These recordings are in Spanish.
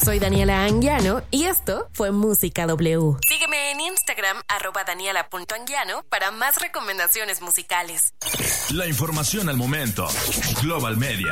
Soy Daniela Anguiano y esto fue Música W. Sígueme en Instagram, @daniela.anguiano, para más recomendaciones musicales. La información al momento. Global Media.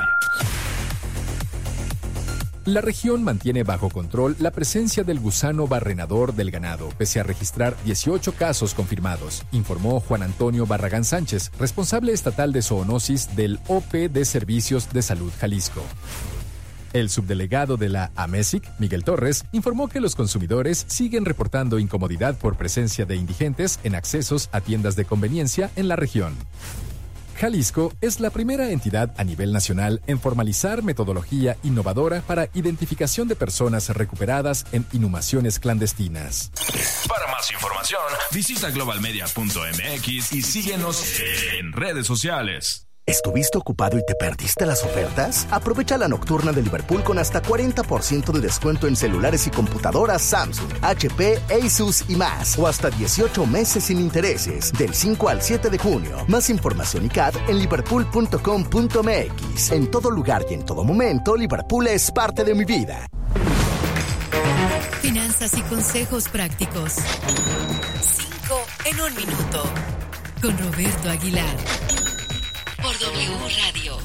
La región mantiene bajo control la presencia del gusano barrenador del ganado, pese a registrar 18 casos confirmados, informó Juan Antonio Barragán Sánchez, responsable estatal de zoonosis del OP de Servicios de Salud Jalisco. El subdelegado de la AMESIC, Miguel Torres, informó que los consumidores siguen reportando incomodidad por presencia de indigentes en accesos a tiendas de conveniencia en la región. Jalisco es la primera entidad a nivel nacional en formalizar metodología innovadora para identificación de personas recuperadas en inhumaciones clandestinas. Para más información, visita globalmedia.mx y síguenos en redes sociales. ¿Estuviste ocupado y te perdiste las ofertas? Aprovecha la nocturna de Liverpool con hasta 40% de descuento en celulares y computadoras Samsung, HP, Asus y más. O hasta 18 meses sin intereses, del 5 al 7 de junio. Más información y CAD en liverpool.com.mx. En todo lugar y en todo momento, Liverpool es parte de mi vida. Finanzas y consejos prácticos. 5 en 1 minuto. Con Roberto Aguilar. Por W Radio.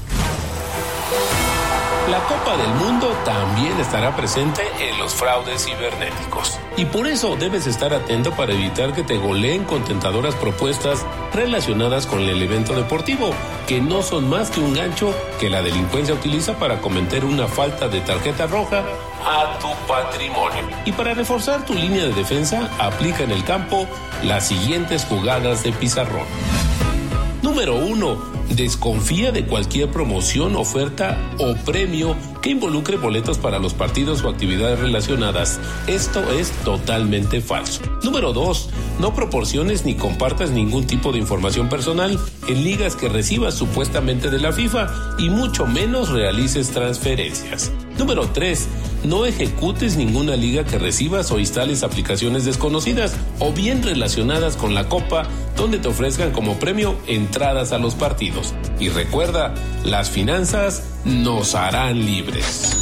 La Copa del Mundo también estará presente en los fraudes cibernéticos. Y por eso debes estar atento para evitar que te goleen con tentadoras propuestas relacionadas con el evento deportivo, que no son más que un gancho que la delincuencia utiliza para cometer una falta de tarjeta roja a tu patrimonio. Y para reforzar tu línea de defensa, aplica en el campo las siguientes jugadas de pizarrón. Número 1. Desconfía de cualquier promoción, oferta o premio que involucre boletos para los partidos o actividades relacionadas. Esto es totalmente falso. Número 2. No proporciones ni compartas ningún tipo de información personal en ligas que recibas supuestamente de la FIFA y mucho menos realices transferencias. Número 3. No ejecutes ninguna liga que recibas o instales aplicaciones desconocidas o bien relacionadas con la Copa donde te ofrezcan como premio entradas a los partidos. Y recuerda, las finanzas nos harán libres.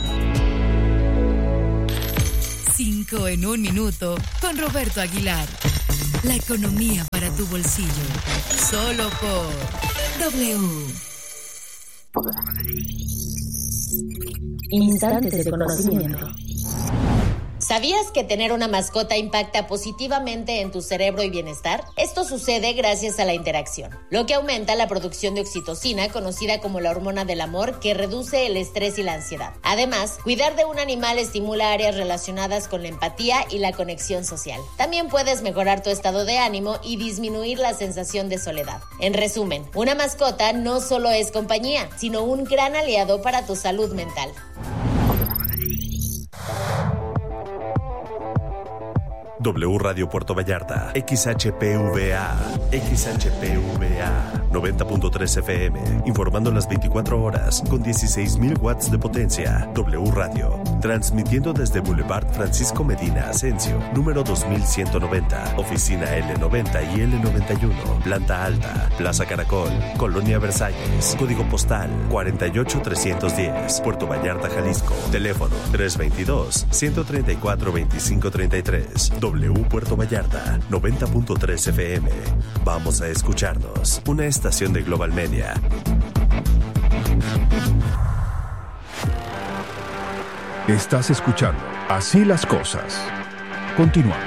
5 en 1 minuto con Roberto Aguilar. La economía para tu bolsillo. Solo por W. Instantes de conocimiento. ¿Sabías que tener una mascota impacta positivamente en tu cerebro y bienestar? Esto sucede gracias a la interacción, lo que aumenta la producción de oxitocina, conocida como la hormona del amor, que reduce el estrés y la ansiedad. Además, cuidar de un animal estimula áreas relacionadas con la empatía y la conexión social. También puedes mejorar tu estado de ánimo y disminuir la sensación de soledad. En resumen, una mascota no solo es compañía, sino un gran aliado para tu salud mental. W Radio Puerto Vallarta, XHPVA, 90.3 FM, informando las 24 horas con 16,000 watts de potencia. W Radio, transmitiendo desde Boulevard Francisco Medina Asensio, número 2190, oficina L90 y L91, planta alta, Plaza Caracol, Colonia Versalles, código postal 48310, Puerto Vallarta, Jalisco, teléfono 322-134-2533. W Puerto Vallarta, 90.3 FM. Vamos a escucharnos. Una estación de Global Media. Estás escuchando Así las Cosas. Continuamos.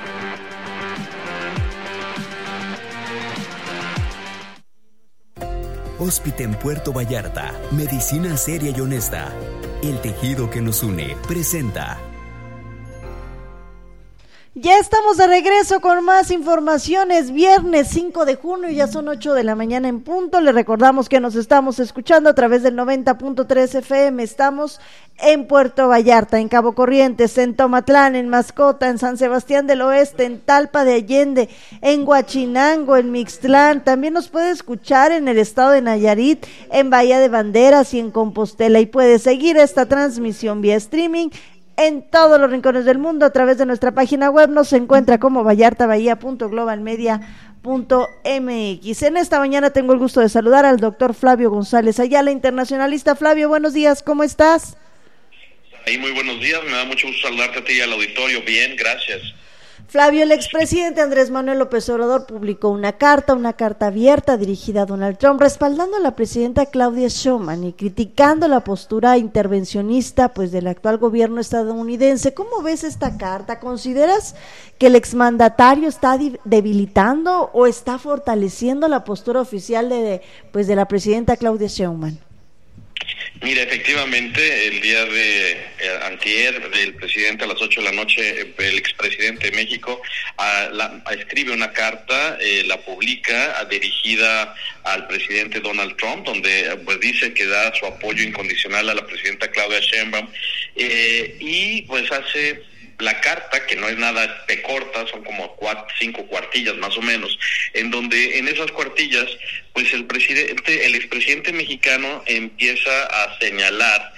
Hospital en Puerto Vallarta. Medicina seria y honesta. El tejido que nos une presenta. Ya estamos de regreso con más informaciones. Viernes 5 de junio, ya son 8 de la mañana en punto. Les recordamos que nos estamos escuchando a través del 90.3 FM. Estamos en Puerto Vallarta, en Cabo Corrientes, en Tomatlán, en Mascota, en San Sebastián del Oeste, en Talpa de Allende, en Huachinango, en Mixtlán. También nos puede escuchar en el estado de Nayarit, en Bahía de Banderas y en Compostela. Y puede seguir esta transmisión vía streaming en todos los rincones del mundo a través de nuestra página web. Nos encuentra como vallartabahía.globalmedia.mx. En esta mañana tengo el gusto de saludar al doctor Flavio González Ayala, internacionalista. Flavio, buenos días, ¿cómo estás? Muy buenos días, me da mucho gusto saludarte a ti y al auditorio. Bien, gracias. Flavio, el expresidente Andrés Manuel López Obrador publicó una carta abierta dirigida a Donald Trump, respaldando a la presidenta Claudia Sheinbaum y criticando la postura intervencionista del actual gobierno estadounidense. ¿Cómo ves esta carta? ¿Consideras que el exmandatario está debilitando o está fortaleciendo la postura oficial de la presidenta Claudia Sheinbaum? Mira, efectivamente, el día de antier, del presidente a las 8 de la noche, el expresidente de México escribe una carta, la publica dirigida al presidente Donald Trump, donde pues dice que da su apoyo incondicional a la presidenta Claudia Sheinbaum, y pues hace la carta, que no es nada de corta, son como 5 cuartillas más o menos, en donde en esas cuartillas, pues el expresidente mexicano empieza a señalar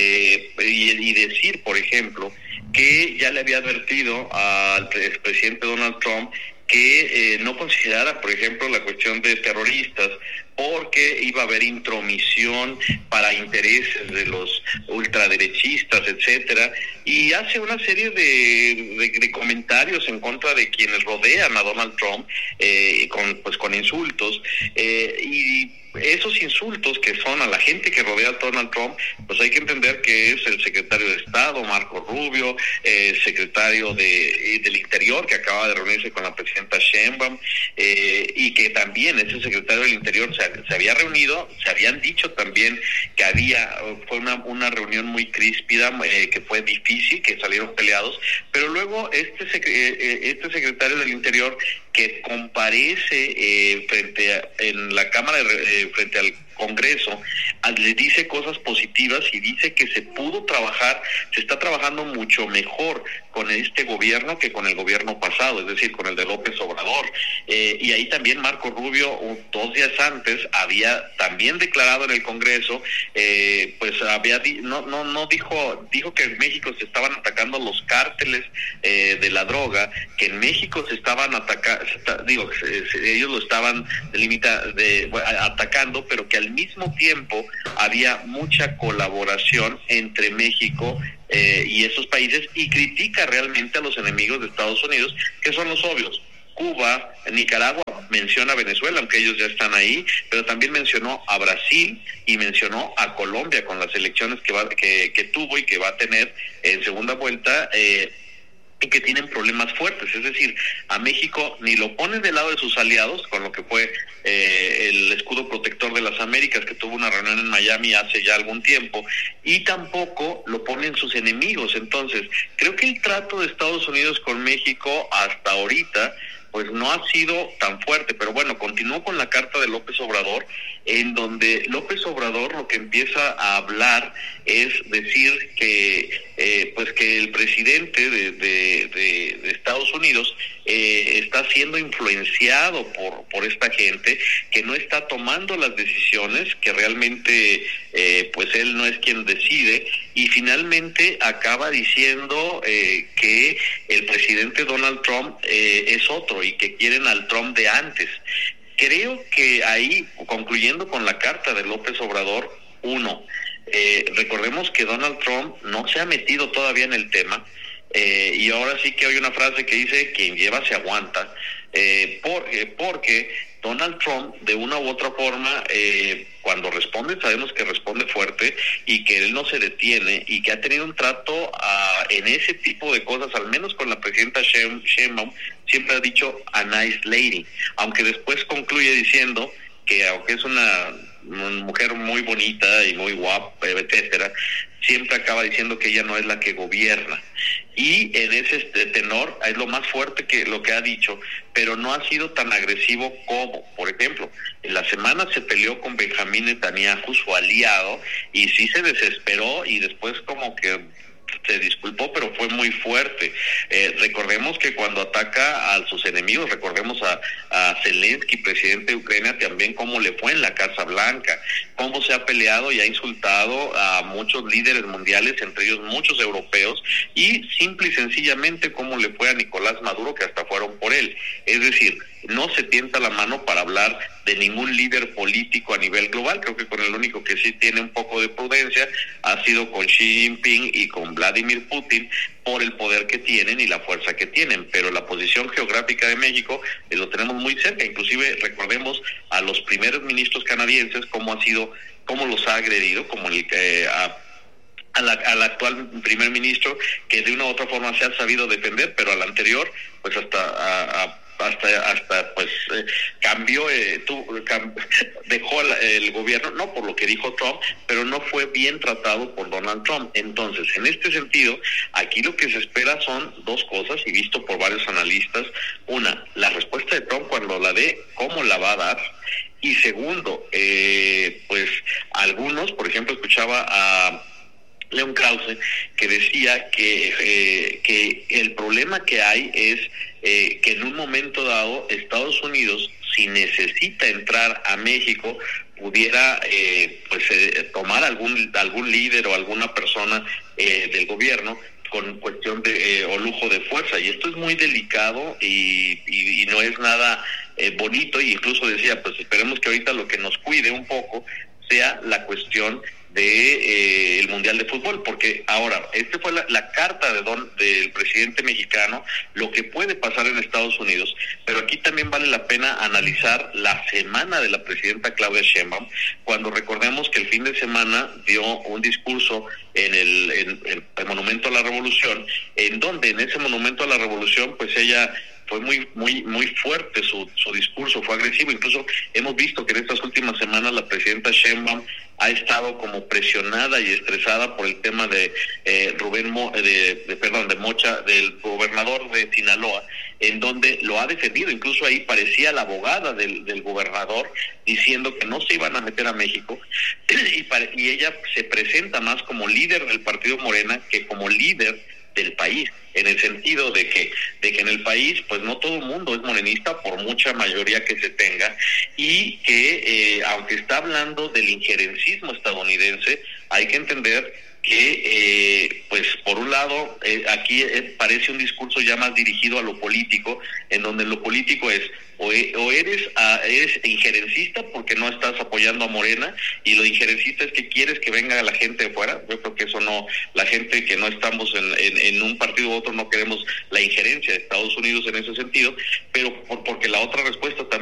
y decir, por ejemplo, que ya le había advertido al expresidente Donald Trump que no considerara, por ejemplo, la cuestión de terroristas, porque iba a haber intromisión para intereses de los ultraderechistas, etcétera, y hace una serie de comentarios en contra de quienes rodean a Donald Trump, con insultos, y esos insultos que son a la gente que rodea a Donald Trump, pues hay que entender que es el secretario de Estado, Marco Rubio, secretario del Interior, que acaba de reunirse con la presidenta Sheinbaum, y que también ese secretario del Interior se había reunido, se habían dicho también que fue una reunión muy críspida, que fue difícil, que salieron peleados, pero luego este secretario del Interior, que comparece en la Cámara, frente al Congreso, le dice cosas positivas y dice que se está trabajando mucho mejor con este gobierno que con el gobierno pasado, es decir, con el de López Obrador. Y ahí también Marco Rubio, 2 días antes, había también declarado en el Congreso, dijo que en México se estaban atacando los cárteles de la droga, que en México se estaban ellos lo estaban atacando, pero que al mismo tiempo había mucha colaboración entre México y esos países, y critica realmente a los enemigos de Estados Unidos, que son los obvios: Cuba, Nicaragua, menciona a Venezuela, aunque ellos ya están ahí, pero también mencionó a Brasil y mencionó a Colombia con las elecciones que tuvo y que va a tener en segunda vuelta, y que tienen problemas fuertes. Es decir, a México ni lo ponen del lado de sus aliados, con lo que fue el escudo protector de las Américas, que tuvo una reunión en Miami hace ya algún tiempo, y tampoco lo ponen sus enemigos. Entonces, creo que el trato de Estados Unidos con México hasta ahorita pues no ha sido tan fuerte, pero bueno, continuó con la carta de López Obrador, en donde López Obrador lo que empieza a hablar es decir que que el presidente de Estados Unidos está siendo influenciado por esta gente, que no está tomando las decisiones, que realmente pues él no es quien decide, y finalmente acaba diciendo que el presidente Donald Trump es otro y que quieren al Trump de antes. Creo que ahí, concluyendo con la carta de López Obrador, recordemos que Donald Trump no se ha metido todavía en el tema, y ahora sí que hay una frase que dice: quien lleva se aguanta, porque Donald Trump, de una u otra forma, cuando responde, sabemos que responde fuerte y que él no se detiene, y que ha tenido un trato en ese tipo de cosas, al menos con la presidenta Sheinbaum, siempre ha dicho a nice lady, aunque después concluye diciendo que aunque es una mujer muy bonita y muy guapa, etcétera, siempre acaba diciendo que ella no es la que gobierna. Y en ese tenor es lo más fuerte que lo que ha dicho, pero no ha sido tan agresivo como, por ejemplo, en la semana se peleó con Benjamín Netanyahu, su aliado, y sí se desesperó, y después como que se disculpó, pero fue muy fuerte. Recordemos que cuando ataca a sus enemigos, recordemos a Zelensky, presidente de Ucrania, también cómo le fue en la Casa Blanca, cómo se ha peleado y ha insultado a muchos líderes mundiales, entre ellos muchos europeos, y simple y sencillamente cómo le fue a Nicolás Maduro, que hasta fueron por él. Es decir, no se tienta la mano para hablar de ningún líder político a nivel global. Creo que con el único que sí tiene un poco de prudencia ha sido con Xi Jinping y con Vladimir Putin, por el poder que tienen y la fuerza que tienen, pero la posición geográfica de México lo tenemos muy cerca. Inclusive recordemos a los primeros ministros canadienses cómo los ha agredido, como al actual primer ministro, que de una u otra forma se ha sabido defender, pero al anterior pues hasta cambió, dejó el gobierno, no por lo que dijo Trump, pero no fue bien tratado por Donald Trump. Entonces, en este sentido, aquí lo que se espera son dos cosas, y visto por varios analistas: una, la respuesta de Trump cuando la dé, cómo la va a dar; y segundo, pues algunos, por ejemplo, escuchaba a Leon Krause, que decía que el problema que hay es que en un momento dado Estados Unidos, si necesita entrar a México, pudiera tomar algún líder o alguna persona del gobierno con cuestión de o lujo de fuerza, y esto es muy delicado y no es nada bonito. Y incluso decía, pues esperemos que ahorita lo que nos cuide un poco sea la cuestión de el Mundial de Fútbol, porque ahora, esta fue la carta del presidente mexicano, lo que puede pasar en Estados Unidos, pero aquí también vale la pena analizar la semana de la presidenta Claudia Sheinbaum, cuando recordemos que el fin de semana dio un discurso en el Monumento a la Revolución, en donde en ese Monumento a la Revolución, pues ella fue muy fuerte su discurso, fue agresivo. Incluso hemos visto que en estas últimas semanas la presidenta Sheinbaum ha estado como presionada y estresada por el tema de Mocha, del gobernador de Sinaloa, en donde lo ha defendido. Incluso ahí parecía la abogada del gobernador diciendo que no se iban a meter a México, y ella se presenta más como líder del partido Morena que como líder del país, en el sentido de que en el país pues no todo el mundo es morenista, por mucha mayoría que se tenga, y que aunque está hablando del injerencismo estadounidense, hay que entender que pues por un lado aquí parece un discurso ya más dirigido a lo político, en donde lo político es o eres injerencista porque no estás apoyando a Morena, y lo injerencista es que quieres que venga la gente de fuera. Yo creo que eso no, la gente que no estamos en un partido u otro no queremos la injerencia de Estados Unidos en ese sentido, pero porque la otra respuesta también